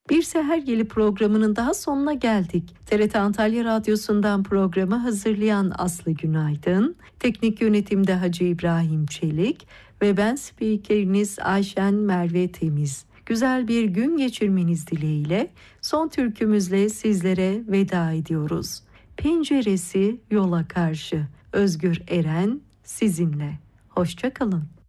Bir Seher Yeli programının daha sonuna geldik. TRT Antalya Radyosu'ndan programı hazırlayan Aslı Günaydın, teknik yönetimde Hacı İbrahim Çelik ve ben spikeriniz Ayşen Merve Temiz. Güzel bir gün geçirmeniz dileğiyle son türkümüzle sizlere veda ediyoruz. Penceresi yola karşı. Özgür Eren sizinle. Hoşça kalın.